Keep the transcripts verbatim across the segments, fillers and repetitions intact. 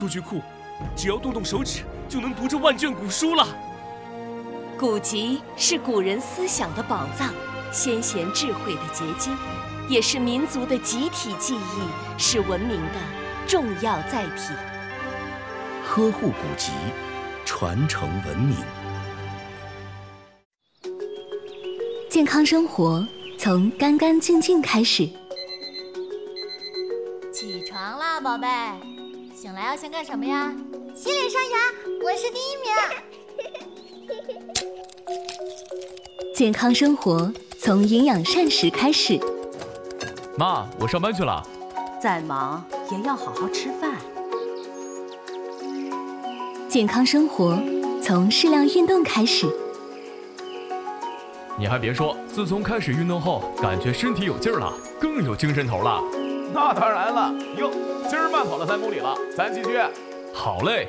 数据库，只要动动手指就能读这万卷古书了。 古籍是古人思想的宝藏，先贤智慧的结晶，也是民族的集体记忆，是文明的重要载体。 呵护古籍，传承文明。 健康生活从干干净净开始。 起床啦，宝贝！醒来要先干什么呀？ 洗脸刷牙，我是第一名。 健康生活从营养膳食开始。 妈，我上班去了。 再忙也要好好吃饭。 健康生活从适量运动开始。 你还别说，自从开始运动后，感觉身体有劲儿了，更有精神头了。 那当然了，哟，今儿慢跑了三公里了，咱继续。 好嘞。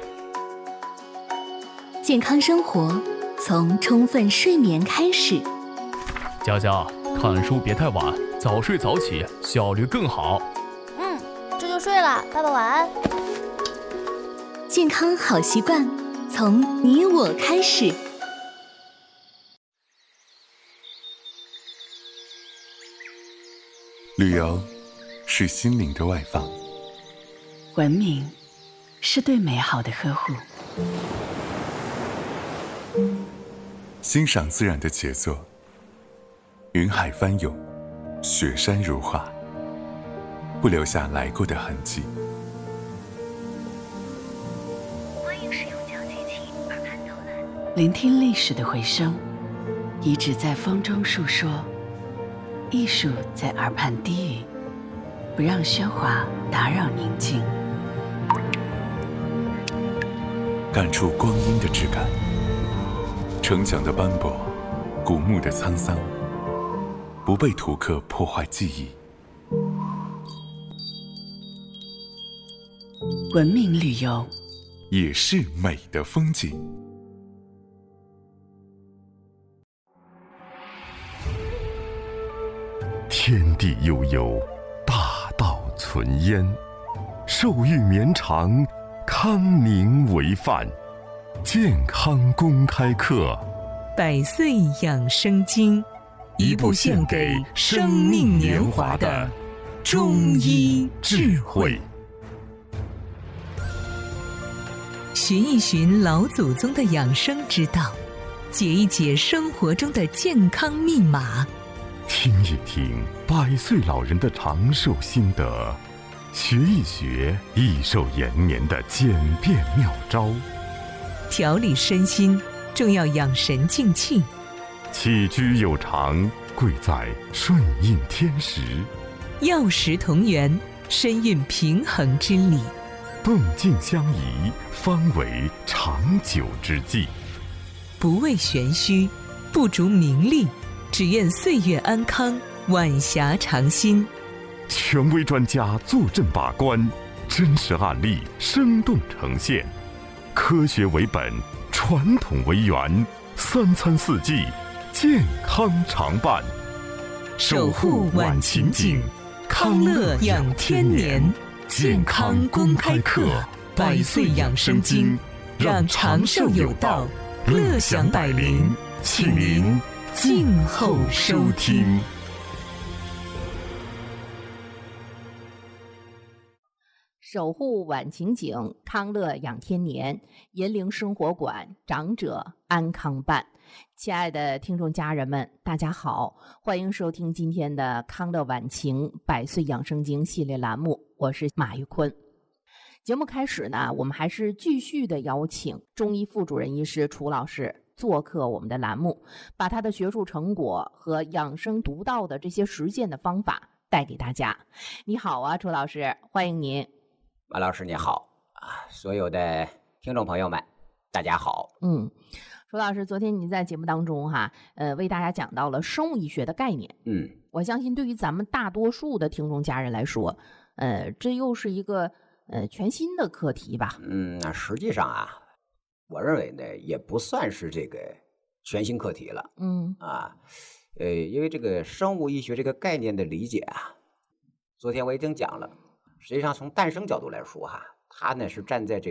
健康生活从充分睡眠开始。 佳佳，看书别太晚，早睡早起，效率更好。 嗯，这就睡了，爸爸晚安。 健康好习惯从你我开始。 旅游是心灵的外放， 文明是对美好的呵护， 欣赏自然的杰作，云海翻涌，雪山如画，不留下来过的痕迹。 欢迎使用脚机器耳畔导览， 聆听历史的回声，遗址在风中述说，艺术在耳畔低语，不让喧哗打扰宁静。 感触光阴的质感，城墙的斑驳，古墓的沧桑，不被图刻破坏记忆。 文明旅游也是美的风景。 天地悠悠，大道存焉，寿育绵长，康宁为范。健康公开课， 百岁养生经，一部献给生命年华的中医智慧。寻一寻老祖宗的养生之道，解一解生活中的健康密码， 听一听百岁老人的长寿心得，学一学益寿延年的简便妙招。 调理身心，重要养神静气。 起居有常，贵在顺应天时。 药食同源，身运平衡之理。 动静相宜，方为长久之计。 不为玄虚，不逐名利，只愿岁月安康，晚霞长新。 权威专家坐镇把关，真实案例生动呈现，科学为本，传统为源，三餐四季健康常伴。 守护晚晴景，康乐养天年。健康公开课，百岁养生经，让长寿有道，乐享百龄，请您静候收听。 守护晚晴景，康乐养天年，银陵生活馆，长者安康办。亲爱的听众家人们，大家好，欢迎收听今天的康乐晚晴百岁养生经系列栏目，我是马玉坤。节目开始呢，我们还是继续的邀请中医副主任医师楚老师做客我们的栏目，把他的学术成果和养生独到的这些实践的方法带给大家。你好啊，楚老师，欢迎您。 马老师你好啊，所有的听众朋友们大家好。 嗯，楚老师，昨天您在节目当中哈，呃，为大家讲到了生物医学的概念。 嗯， 我相信对于咱们大多数的听众家人来说，呃，这又是一个呃全新的课题吧？ 嗯，那实际上啊，我认为呢，也不算是这个全新课题了。 嗯啊，呃，因为这个生物医学这个概念的理解啊，昨天我已经讲了。实际上，从诞生角度来说，哈， 他呢是站在这